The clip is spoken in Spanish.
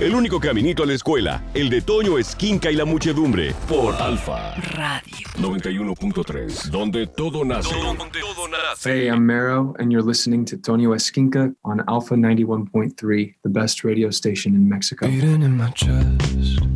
El único caminito a la escuela, el de Toño Esquinca y la muchedumbre, por Alfa Radio 91.3, donde todo nace. Hey, I'm Mero, and you're listening to Tonio Esquinca on Alpha 91.3, the best radio station in Mexico. Beating in my chest,